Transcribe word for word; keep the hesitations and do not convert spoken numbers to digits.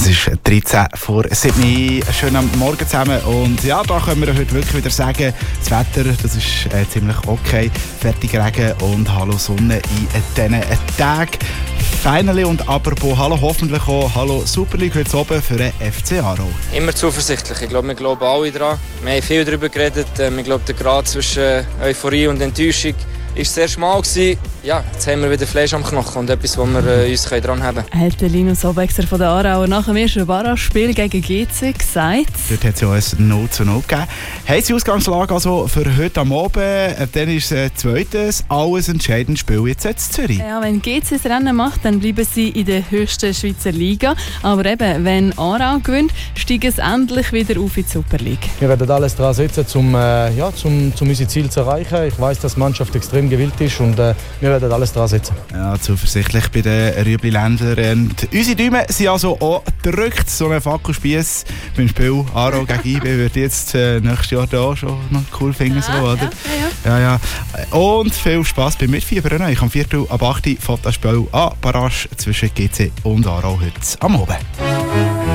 Es ist dreizehn vor sieben. Schön am Morgen zusammen. Und ja, da können wir heute wirklich wieder sagen, das Wetter, das ist äh, ziemlich okay. Fertig Regen und hallo Sonne in diesen Tagen. Finally und apropos hallo, hoffentlich auch hallo Super League heute oben für den F C Aarau. Immer zuversichtlich. Ich glaube, wir glauben alle dran. Wir haben viel darüber geredet. Ich glaube, der Grad zwischen Euphorie und Enttäuschung war sehr schmal. Ja, jetzt haben wir wieder Fleisch am Knochen und etwas, wo wir äh, uns dran haben können. Hat Linus Obexer von der Aarauer nach dem ersten Barrage-Spiel gegen G C gesagt. Dort hat es ja ein null zu null gegeben. Heiße Ausgangslage also für heute am Abend. Dann ist es zweites, alles entscheidend Spiel jetzt in Zürich. Ja, wenn G C das Rennen macht, dann bleiben sie in der höchsten Schweizer Liga. Aber eben, wenn Aarau gewinnt, steigen sie endlich wieder auf in die Super League. Wir werden alles daran setzen, um, äh, ja, zum, zum unser Ziel zu erreichen. Ich weiss, dass die Mannschaft extrem gewillt ist und äh, wir werden alles daran setzen. Ja, zuversichtlich bei den Rüebli-Ländlern. Unsere Daumen sind also auch gedrückt. So ein Fackelspiess beim Spiel Aarau gegen I B würde jetzt äh, nächstes Jahr da schon noch cool finden. Ja, so, oder? Ja, ja. Ja, ja. Und viel Spass beim Mitfiebern. Ich am Viertel ab acht Uhr fährt das Spiel an. Barrage zwischen G C und Aarau heute am Abend.